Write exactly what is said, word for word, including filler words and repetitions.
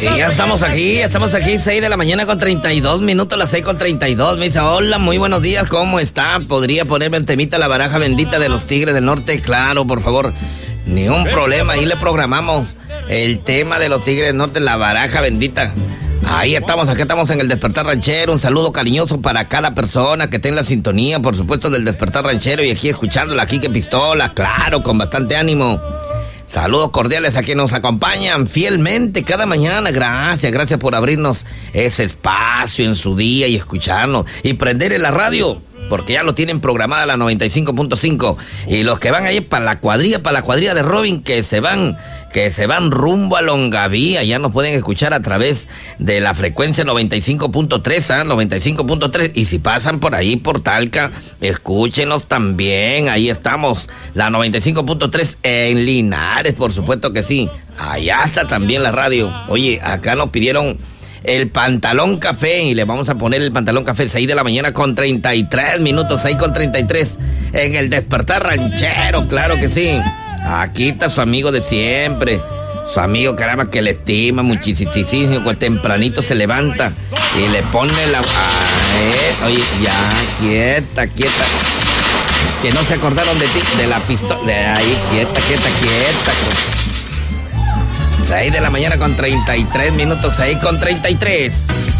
Y ya estamos aquí, estamos aquí, seis de la mañana con treinta y dos minutos, las seis con treinta y dos. Me dice, hola, muy buenos días, ¿cómo está? ¿Podría ponerme el temita La Baraja Bendita de los Tigres del Norte? Claro, por favor, ni un problema, ahí le programamos el tema de los Tigres del Norte, La Baraja Bendita. Ahí estamos, aquí estamos en el Despertar Ranchero. Un saludo cariñoso para cada persona que esté en la sintonía, por supuesto, del Despertar Ranchero. Y aquí escuchándola, aquí que pistola, claro, con bastante ánimo. Saludos cordiales a quienes nos acompañan fielmente cada mañana. Gracias, gracias por abrirnos ese espacio en su día y escucharnos. Y prender en la radio, porque ya lo tienen programada la noventa y cinco punto cinco. Y los que van ahí para la cuadrilla, para la cuadrilla de Robin, que se van... que se van rumbo a Longaví, ya nos pueden escuchar a través de la frecuencia noventa y cinco punto tres, ¿eh? noventa y cinco punto tres, y si pasan por ahí, por Talca, escúchenos también, ahí estamos, la noventa y cinco punto tres en Linares, por supuesto que sí, allá está también la radio. Oye, acá nos pidieron el pantalón café, y le vamos a poner el pantalón café, seis de la mañana con treinta y tres minutos, seis con treinta y tres, en el Despertar Ranchero, claro que sí. Aquí está su amigo de siempre, su amigo, caramba, que le estima muchísimo, pues tempranito se levanta y le pone la... Ah, oye, ya, quieta, quieta, que no se acordaron de ti, de la pistola, de ahí, quieta, quieta, quieta. seis de la mañana con treinta y tres minutos, seis con treinta y tres.